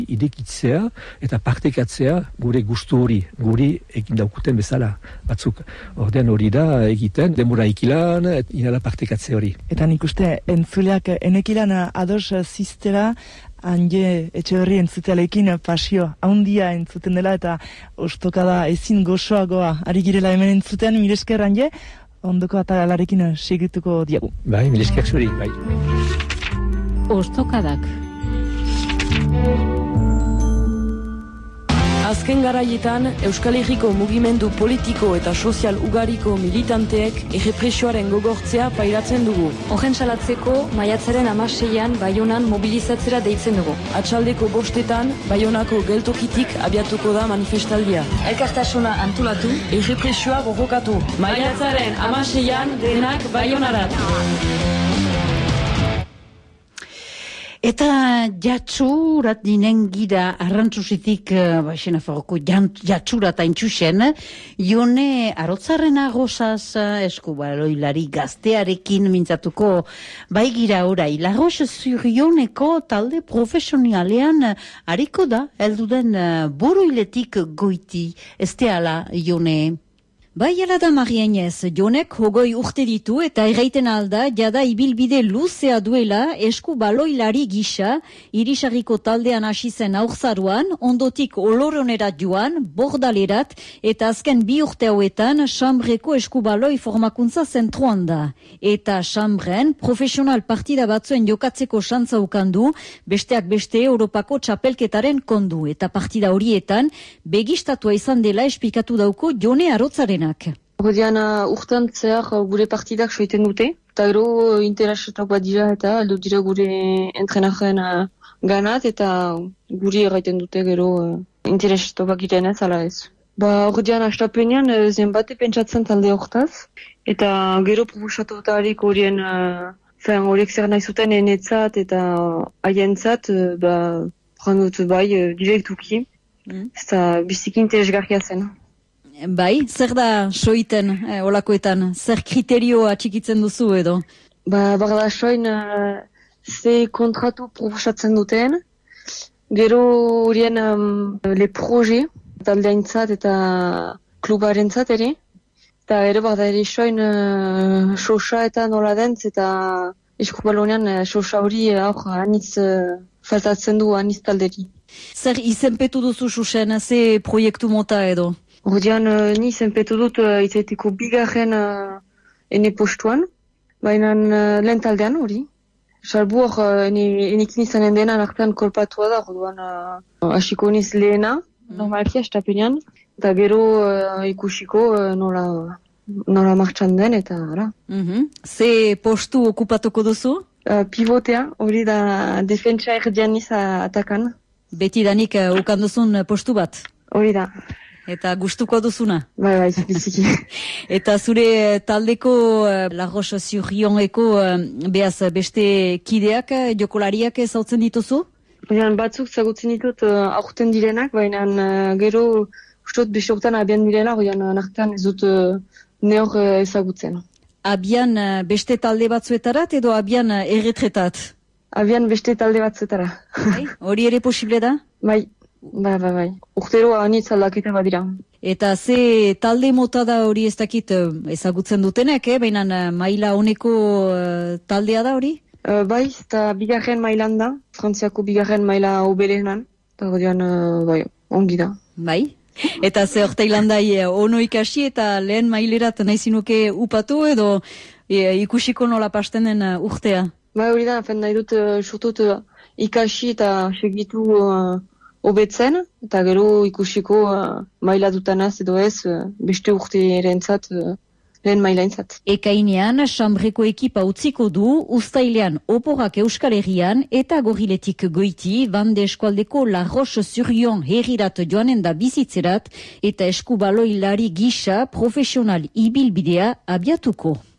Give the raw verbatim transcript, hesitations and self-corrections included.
Idekitzea eta partekatzea gure gustu hori, guri egin daukuten bezala batzuk. Ordean hori da egiten, denbora ikilan, inala partekatze hori. Eta nik uste, entzuleak enekilan ados ziztera, Anje Etxeberri entzutealekin pasio haundia entzuten dela eta ostokada ezin gozoagoa ari girela hemen entzuten, mire esker Anje, ondoko atalarekin segituko diagu. Bai, mire esker zuri, bai. Ostokadak. Azken garaietan, Euskal Herriko mugimendu politiko eta sozial ugariko militanteek errepresioaren gogortzea pairatzen dugu. Horren salatzeko, maiatzaren hamaseian Baionan mobilizatzera deitzen dugu. Atxaldeko bostetan, Baionako geltokitik abiatuko da manifestaldia. Elkartasuna antolatu, errepresioa gogokatu. Maiatzaren hamaseian denak Baionarat. Eta jatsurat dinen gira arrantzuzitik, baixena farroko jatsurat haintxusen, Jone Arotzarrena gozaz eskubaloilari gaztearekin mintzatuko bai gira orai. Lagos Zurioneko talde profesionalean hariko da, elduden buruiletik goiti, ez teala Jone. Bai ala da Mariainez, Jonek hogoi urte ditu eta erraiten alda jada ibilbide luzea duela esku baloilari gisa, irisarriko taldean hasi zen aurzaruan, ondotik oloronera joan, bordalerat eta azken bi urte hauetan Chambreko esku baloi formakuntza zentroan da. Eta Chambren profesional partida batzuen jokatzeko xantza ukandu, besteak beste Europako txapelketaren kondu eta partida horietan begistatua izan dela esplikatu dauko Jone Arotzaren. Horrean uh, urtean zehar uh, gure partidak soiten dute, eta gero uh, interesetak bat dira eta aldo dira gure entrenaren uh, ganat eta guri erraiten dute gero uh, interesetak bat giren ez, ala ez. Ba horrean astapenean uh, zenbate pentsatzen talde hortaz, eta gero proposatu eta harik horien uh, horiek zer nahi zuten enetzat eta haientzat uh, ba jandut bai uh, direktuki, mm. eta biziki interesgarria zen. Bai, zer da soiten eh, olakoetan? Zer kriterio atxikitzen duzu edo? Ba, barda soin uh, ze kontratu proposatzen duten, gero horien um, le proje, taldeaintzat eta klubarentzat ere, eta ere barda ere soin uh, sosa eta nola dentz eta eskubalonean uh, sosa hori hor uh, anitz uh, faltatzen du anitz talderi. Zer izenpetu duzu susen, ze proiektu mota edo? Horrean, uh, ni zenpetu dut uh, izaiteko bigarren uh, ene postuan, baina uh, lehen taldean hori. Salbu hor, uh, enekin izanen denan artean kolpatua da, orduan uh, asiko niz lehena, mm. normalki astapenean, eta gero uh, ikusiko uh, nola, nola martxan den, eta ara. Mm-hmm. Ze postu okupatuko duzu? Uh, pivotea, hori da defentsa erdian niz atakan. Beti danik uh, ukanduzun postu bat? Hori da. Eta gustuko duzuna? Bai, bai, biziki. Eta zure taldeko uh, Lagos Zurioneko uh, behaz beste kideak, uh, jokolariak ezautzen dituzu? Baina batzuk zagutzen ditut uh, aurten direnak, baina uh, gero ustot besortan abian direla, baina uh, nartan ez dut uh, neor uh, ezagutzen. Abian uh, beste talde batzuetarat edo abian uh, erretretat? Abian beste talde batzuetara. Bai, hori ere posible da? Bai. Bai, bai, bai. Urtero anitz aldaketa badira. Eta ze talde mota da hori ez dakit ezagutzen dutenek, eh? Baina maila honeko uh, taldea da hori? Uh, bai, eta bigarren mailan da, Frantziako bigarren maila obelenan. Eta horian, uh, bai, ongi da. Bai? Eta ze hortailandai ono ikasi eta lehen mailerat nahi zinuke upatu edo e, ikusiko nola pasten den uh, urtea? Bai, hori da, fen nahi dut uh, surtut uh, ikasi eta segitu uh, obetzen, eta gero ikusiko uh, maila dutanaz edo ez, uh, beste urte erentzat, uh, lehen mailaintzat. Ekainean, Chambreko ekipa utziko du, uztailean oporak Euskal Herrian, eta Goriletik goiti, Bande eskualdeko Lagos Zurion herrirat joanen da bizitzerat, eta eskubaloilari gisa profesional ibilbidea abiatuko.